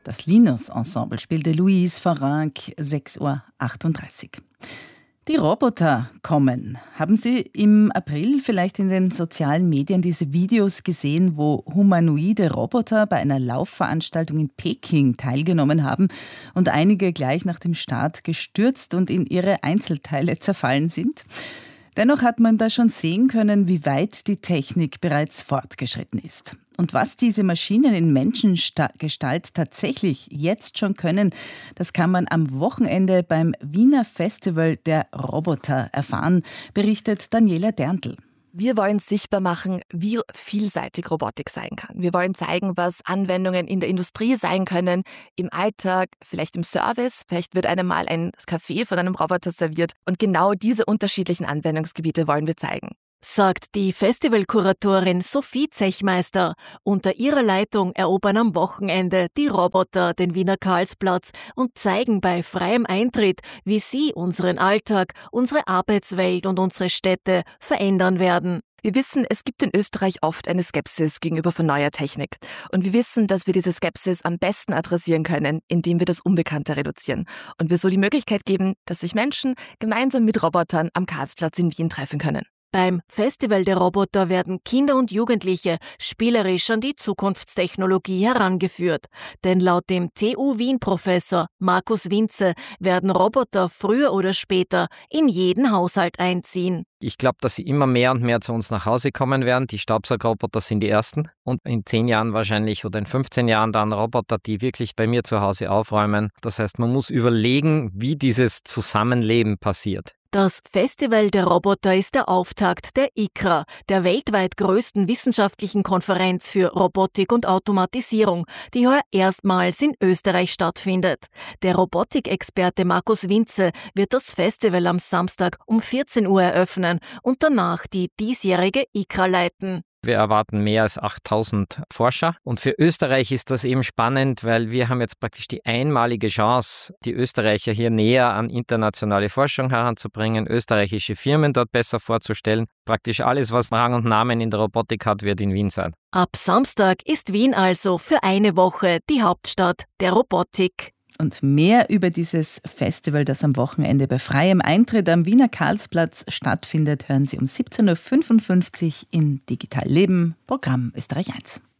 Das Linus-Ensemble spielte Louise Farrenc, 6:38 Uhr. Die Roboter kommen. Haben Sie im April vielleicht in den sozialen Medien diese Videos gesehen, wo humanoide Roboter bei einer Laufveranstaltung in Peking teilgenommen haben und einige gleich nach dem Start gestürzt und in ihre Einzelteile zerfallen sind? Dennoch hat man da schon sehen können, wie weit die Technik bereits fortgeschritten ist. Und was diese Maschinen in Menschengestalt tatsächlich jetzt schon können, das kann man am Wochenende beim Wiener Festival der Roboter erfahren, berichtet Daniela Derntl. Wir wollen sichtbar machen, wie vielseitig Robotik sein kann. Wir wollen zeigen, was Anwendungen in der Industrie sein können, im Alltag, vielleicht im Service. Vielleicht wird einem mal ein Kaffee von einem Roboter serviert. Und genau diese unterschiedlichen Anwendungsgebiete wollen wir zeigen. Sagt die Festivalkuratorin Sophie Zechmeister. Unter ihrer Leitung erobern am Wochenende die Roboter den Wiener Karlsplatz und zeigen bei freiem Eintritt, wie sie unseren Alltag, unsere Arbeitswelt und unsere Städte verändern werden. Wir wissen, es gibt in Österreich oft eine Skepsis gegenüber von neuer Technik. Und wir wissen, dass wir diese Skepsis am besten adressieren können, indem wir das Unbekannte reduzieren. Und wir so die Möglichkeit geben, dass sich Menschen gemeinsam mit Robotern am Karlsplatz in Wien treffen können. Beim Festival der Roboter werden Kinder und Jugendliche spielerisch an die Zukunftstechnologie herangeführt. Denn laut dem TU Wien-Professor Markus Winze werden Roboter früher oder später in jeden Haushalt einziehen. Ich glaube, dass sie immer mehr und mehr zu uns nach Hause kommen werden. Die Staubsaugerroboter sind die ersten. Und in 10 Jahren wahrscheinlich oder in 15 Jahren dann Roboter, die wirklich bei mir zu Hause aufräumen. Das heißt, man muss überlegen, wie dieses Zusammenleben passiert. Das Festival der Roboter ist der Auftakt der ICRA, der weltweit größten wissenschaftlichen Konferenz für Robotik und Automatisierung, die heuer erstmals in Österreich stattfindet. Der Robotikexperte Markus Winze wird das Festival am Samstag um 14 Uhr eröffnen und danach die diesjährige ICRA leiten. Wir erwarten mehr als 8000 Forscher. Und für Österreich ist das eben spannend, weil wir haben jetzt praktisch die einmalige Chance, die Österreicher hier näher an internationale Forschung heranzubringen, österreichische Firmen dort besser vorzustellen. Praktisch alles, was Rang und Namen in der Robotik hat, wird in Wien sein. Ab Samstag ist Wien also für eine Woche die Hauptstadt der Robotik. Und mehr über dieses Festival, das am Wochenende bei freiem Eintritt am Wiener Karlsplatz stattfindet, hören Sie um 17:55 Uhr in Digital Leben, Programm Österreich 1.